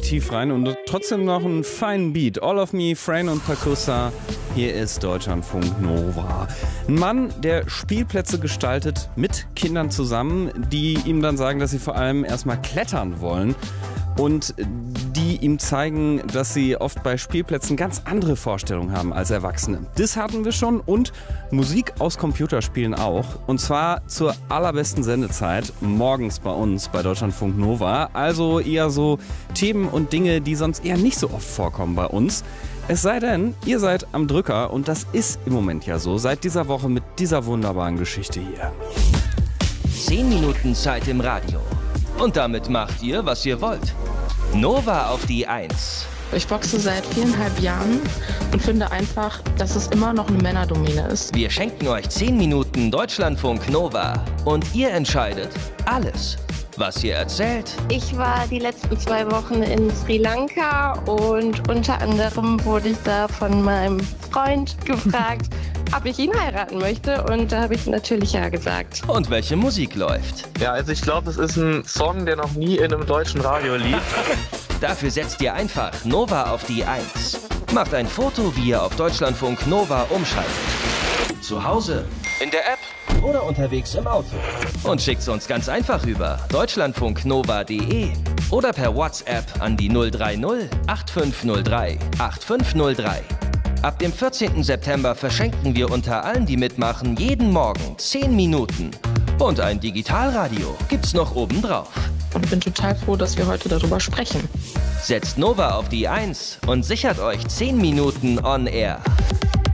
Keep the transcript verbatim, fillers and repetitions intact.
tief rein und trotzdem noch einen feinen Beat. All of Me, Frayne und Percussa. Hier ist Deutschlandfunk Nova. Ein Mann, der Spielplätze gestaltet mit Kindern zusammen, die ihm dann sagen, dass sie vor allem erstmal klettern wollen. Und die ihm zeigen, dass sie oft bei Spielplätzen ganz andere Vorstellungen haben als Erwachsene. Das hatten wir schon und Musik aus Computerspielen auch. Und zwar zur allerbesten Sendezeit, morgens bei uns bei Deutschlandfunk Nova. Also eher so Themen und Dinge, die sonst eher nicht so oft vorkommen bei uns. Es sei denn, ihr seid am Drücker und das ist im Moment ja so, seit dieser Woche mit dieser wunderbaren Geschichte hier. Zehn Minuten Zeit im Radio. Und damit macht ihr, was ihr wollt. Nova auf die Eins. Ich boxe seit viereinhalb Jahren und finde einfach, dass es immer noch eine Männerdomäne ist. Wir schenken euch zehn Minuten Deutschlandfunk Nova. Und ihr entscheidet alles, was ihr erzählt. Ich war die letzten zwei Wochen in Sri Lanka und unter anderem wurde ich da von meinem Freund gefragt, ob ich ihn heiraten möchte, und da habe ich natürlich ja gesagt. Und welche Musik läuft? Ja, also ich glaube, es ist ein Song, der noch nie in einem deutschen Radio lief. Dafür setzt ihr einfach Nova auf die Eins. Macht ein Foto, wie ihr auf Deutschlandfunk Nova umschaltet. Zu Hause, in der App oder unterwegs im Auto. Und schickt's uns ganz einfach über deutschlandfunknova punkt de oder per WhatsApp an die null drei null acht fünf null drei acht fünf null drei. Ab dem vierzehnten September verschenken wir unter allen, die mitmachen, jeden Morgen zehn Minuten. Und ein Digitalradio gibt's noch obendrauf. Und bin total froh, dass wir heute darüber sprechen. Setzt Nova auf die Eins und sichert euch zehn Minuten on Air.